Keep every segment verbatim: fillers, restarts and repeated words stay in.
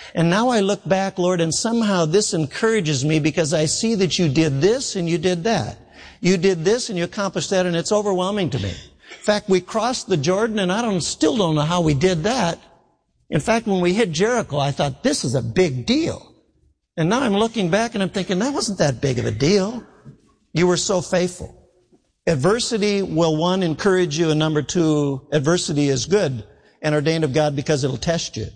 And now I look back, Lord, and somehow this encourages me because I see that you did this and you did that. You did this and you accomplished that, and it's overwhelming to me. In fact, we crossed the Jordan, and I don't, still don't know how we did that. In fact, when we hit Jericho, I thought, this is a big deal. And now I'm looking back and I'm thinking, that wasn't that big of a deal. You were so faithful. Adversity will, one, encourage you, and number two, adversity is good and ordained of God because it'll test you.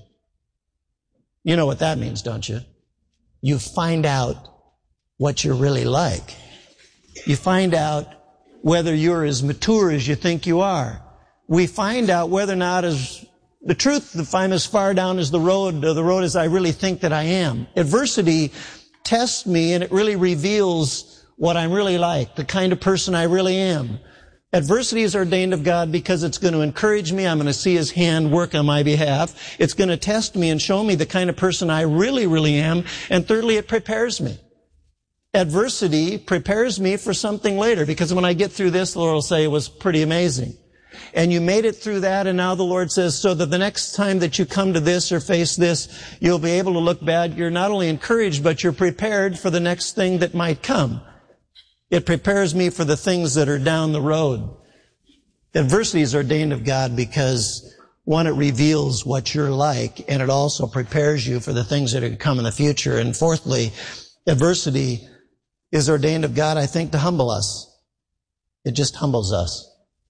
You know what that means, don't you? You find out what you're really like. You find out whether you're as mature as you think you are. We find out whether or not as the truth, if I'm as far down as the road, or the road as I really think that I am. Adversity tests me, and it really reveals what I'm really like, the kind of person I really am. Adversity is ordained of God because it's going to encourage me. I'm going to see His hand work on my behalf. It's going to test me and show me the kind of person I really, really am. And thirdly, it prepares me. Adversity prepares me for something later, because when I get through this, the Lord will say it was pretty amazing. And you made it through that, and now the Lord says, so that the next time that you come to this or face this, you'll be able to look back. You're not only encouraged, but you're prepared for the next thing that might come. It prepares me for the things that are down the road. Adversity is ordained of God because, one, it reveals what you're like, and it also prepares you for the things that are to come in the future. And fourthly, adversity is ordained of God, I think, to humble us. It just humbles us.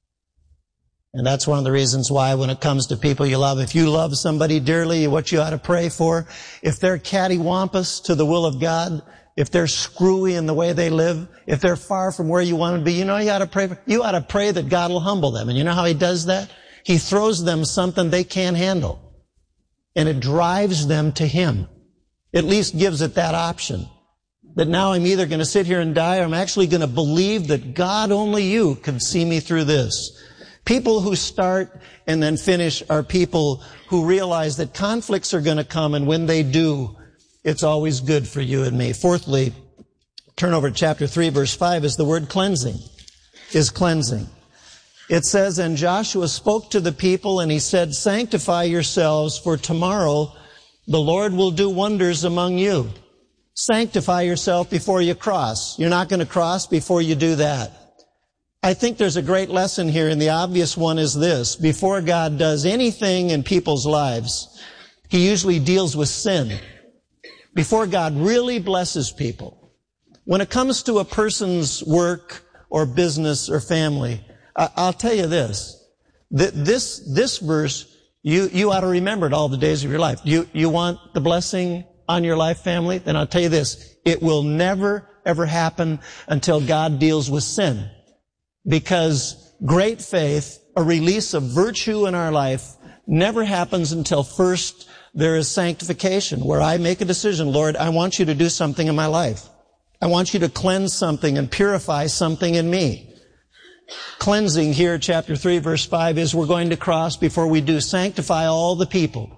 And that's one of the reasons why when it comes to people you love, if you love somebody dearly, what you ought to pray for, if they're cattywampus to the will of God, if they're screwy in the way they live, if they're far from where you want to be, you know, you ought to pray for, you ought to pray that God will humble them. And you know how He does that? He throws them something they can't handle. And it drives them to Him. At least gives it that option. That now I'm either going to sit here and die, or I'm actually going to believe that God, only you, can see me through this. People who start and then finish are people who realize that conflicts are going to come, and when they do, it's always good for you and me. Fourthly, turn over to chapter three, verse five, is the word cleansing, is cleansing. It says, and Joshua spoke to the people, and he said, sanctify yourselves, for tomorrow the Lord will do wonders among you. Sanctify yourself before you cross. You're not going to cross before you do that. I think there's a great lesson here, and the obvious one is this. Before God does anything in people's lives, He usually deals with sin. Before God really blesses people. When it comes to a person's work or business or family, I'll tell you this. This, this verse, you, you ought to remember it all the days of your life. You, you want the blessing on your life, family? Then I'll tell you this. It will never, ever happen until God deals with sin. Because great faith, a release of virtue in our life, never happens until first there is sanctification, where I make a decision. Lord, I want you to do something in my life. I want you to cleanse something and purify something in me. Cleansing here, chapter three, verse five, is we're going to cross before we do. Sanctify all the people.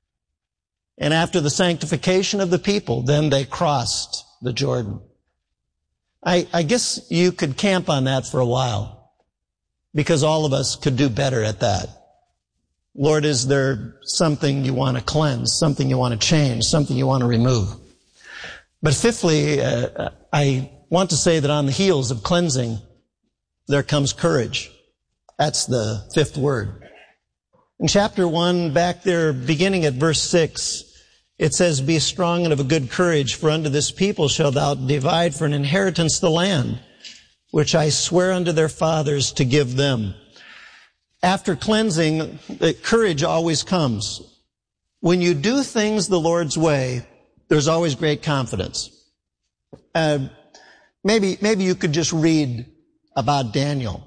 And after the sanctification of the people, then they crossed the Jordan. I, I guess you could camp on that for a while, because all of us could do better at that. Lord, is there something you want to cleanse, something you want to change, something you want to remove? But fifthly, uh, I want to say that on the heels of cleansing, there comes courage. That's the fifth word. In chapter one, back there, beginning at verse six, it says, be strong and of a good courage, for unto this people shalt thou divide for an inheritance the land, which I swear unto their fathers to give them. After cleansing, courage always comes. When you do things the Lord's way, there's always great confidence. Uh, maybe, maybe you could just read about Daniel.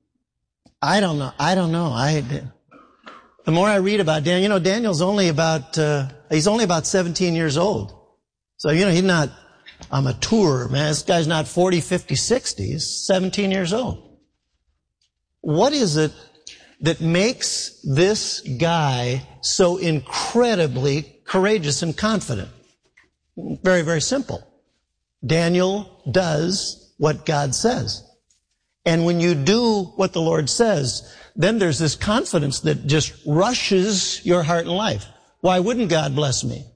I don't know. I don't know. I, the more I read about Daniel, you know, Daniel's only about, uh, he's only about seventeen years old. So, you know, he's not a mature man. This guy's not forty, fifty, sixty. He's seventeen years old. What is it that makes this guy so incredibly courageous and confident? Very, very simple. Daniel does what God says. And when you do what the Lord says, then there's this confidence that just rushes your heart and life. Why wouldn't God bless me?